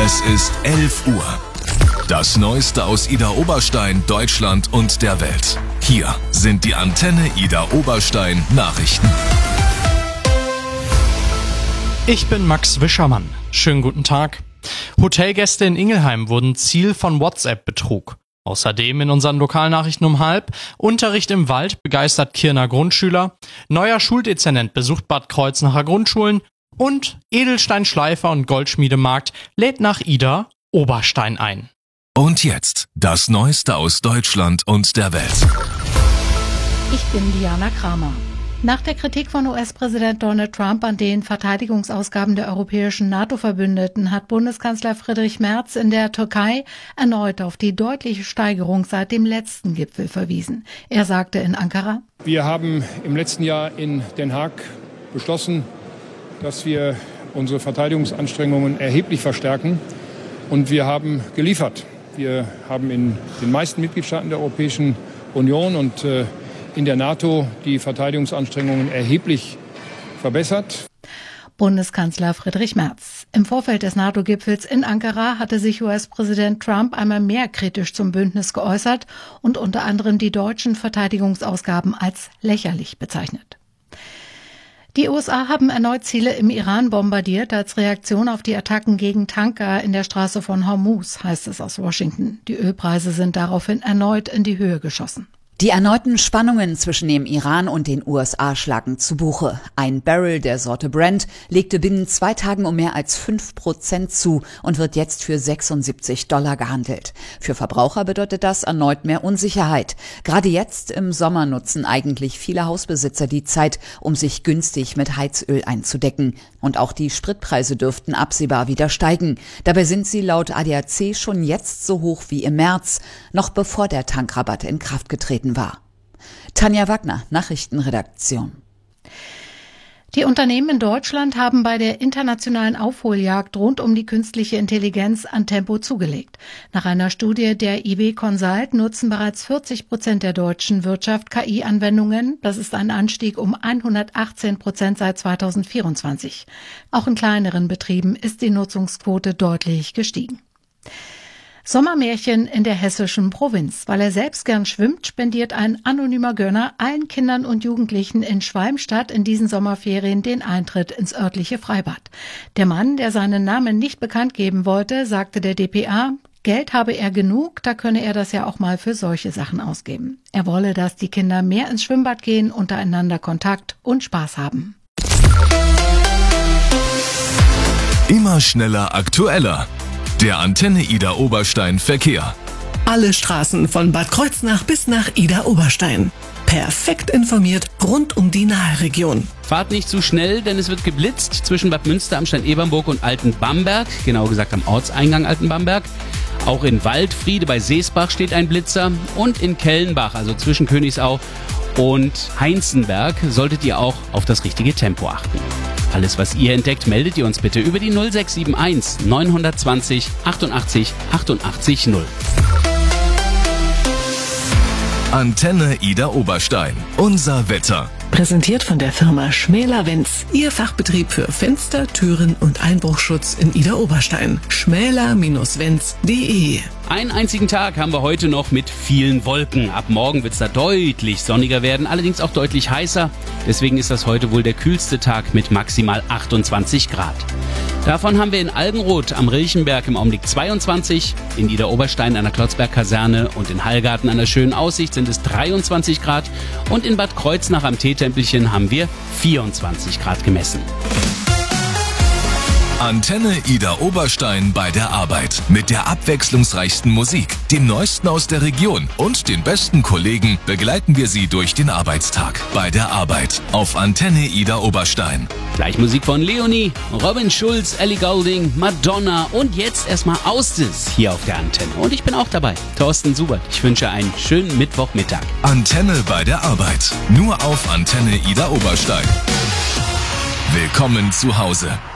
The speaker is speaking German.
Es ist 11 Uhr. Das Neueste aus Idar-Oberstein, Deutschland und der Welt. Hier sind die Antenne Idar-Oberstein Nachrichten. Ich bin Max Wischermann. Schönen guten Tag. Hotelgäste in Ingelheim wurden Ziel von WhatsApp-Betrug. Außerdem in unseren Lokalnachrichten um 12:30 Unterricht im Wald begeistert Kirner Grundschüler, neuer Schuldezernent besucht Bad Kreuznacher Grundschulen und Edelsteinschleifer und Goldschmiedemarkt lädt nach Idar-Oberstein ein. Und jetzt das Neueste aus Deutschland und der Welt. Ich bin Diana Kramer. Nach der Kritik von US-Präsident Donald Trump an den Verteidigungsausgaben der europäischen NATO-Verbündeten hat Bundeskanzler Friedrich Merz in der Türkei erneut auf die deutliche Steigerung seit dem letzten Gipfel verwiesen. Er sagte in Ankara: Wir haben im letzten Jahr in Den Haag beschlossen, dass wir unsere Verteidigungsanstrengungen erheblich verstärken. Und wir haben geliefert. Wir haben in den meisten Mitgliedstaaten der Europäischen Union und in der NATO die Verteidigungsanstrengungen erheblich verbessert. Bundeskanzler Friedrich Merz. Im Vorfeld des NATO-Gipfels in Ankara hatte sich US-Präsident Trump einmal mehr kritisch zum Bündnis geäußert und unter anderem die deutschen Verteidigungsausgaben als lächerlich bezeichnet. Die USA haben erneut Ziele im Iran bombardiert als Reaktion auf die Attacken gegen Tanker in der Straße von Hormuz, heißt es aus Washington. Die Ölpreise sind daraufhin erneut in die Höhe geschossen. Die erneuten Spannungen zwischen dem Iran und den USA schlagen zu Buche. Ein Barrel der Sorte Brent legte binnen 2 Tagen um mehr als 5% zu und wird jetzt für $76 gehandelt. Für Verbraucher bedeutet das erneut mehr Unsicherheit. Gerade jetzt im Sommer nutzen eigentlich viele Hausbesitzer die Zeit, um sich günstig mit Heizöl einzudecken. Und auch die Spritpreise dürften absehbar wieder steigen. Dabei sind sie laut ADAC schon jetzt so hoch wie im März, noch bevor der Tankrabatt in Kraft getreten war. Tanja Wagner, Nachrichtenredaktion. Die Unternehmen in Deutschland haben bei der internationalen Aufholjagd rund um die künstliche Intelligenz an Tempo zugelegt. Nach einer Studie der IW Consult nutzen bereits 40% der deutschen Wirtschaft KI-Anwendungen. Das ist ein Anstieg um 118% seit 2024. Auch in kleineren Betrieben ist die Nutzungsquote deutlich gestiegen. Sommermärchen in der hessischen Provinz. Weil er selbst gern schwimmt, spendiert ein anonymer Gönner allen Kindern und Jugendlichen in Schwalmstadt in diesen Sommerferien den Eintritt ins örtliche Freibad. Der Mann, der seinen Namen nicht bekannt geben wollte, sagte der dpa, Geld habe er genug, da könne er das ja auch mal für solche Sachen ausgeben. Er wolle, dass die Kinder mehr ins Schwimmbad gehen, untereinander Kontakt und Spaß haben. Immer schneller, aktueller. Der Antenne Idar-Oberstein Verkehr. Alle Straßen von Bad Kreuznach bis nach Idar-Oberstein. Perfekt informiert rund um die Nahregion. Fahrt nicht zu schnell, denn es wird geblitzt zwischen Bad Münster am Stein-Ebernburg und Altenbamberg, genauer gesagt am Ortseingang Altenbamberg. Auch in Waldfriede bei Seesbach steht ein Blitzer und in Kellenbach, also zwischen Königsau und Heinzenberg, solltet ihr auch auf das richtige Tempo achten. Alles, was ihr entdeckt, meldet ihr uns bitte über die 0671 920 88 88 0. Antenne Idar-Oberstein. Unser Wetter. Präsentiert von der Firma Schmäler-Wenz. Ihr Fachbetrieb für Fenster, Türen und Einbruchschutz in Idar-Oberstein. schmäler-wenz.de. Einen einzigen Tag haben wir heute noch mit vielen Wolken. Ab morgen wird es da deutlich sonniger werden, allerdings auch deutlich heißer. Deswegen ist das heute wohl der kühlste Tag mit maximal 28 Grad. Davon haben wir in Algenroth am Rilchenberg im Augenblick 22, in Idar-Oberstein an der Klotzberg-Kaserne und in Hallgarten an der Schönen Aussicht sind es 23 Grad und in Bad Kreuznach am Teetempelchen haben wir 24 Grad gemessen. Antenne Idar-Oberstein bei der Arbeit. Mit der abwechslungsreichsten Musik, dem Neuesten aus der Region und den besten Kollegen begleiten wir Sie durch den Arbeitstag. Bei der Arbeit auf Antenne Idar-Oberstein. Gleich Musik von Leonie, Robin Schulz, Ellie Goulding, Madonna und jetzt erstmal Austis hier auf der Antenne. Und ich bin auch dabei, Thorsten Subert. Ich wünsche einen schönen Mittwochmittag. Antenne bei der Arbeit. Nur auf Antenne Idar-Oberstein. Willkommen zu Hause.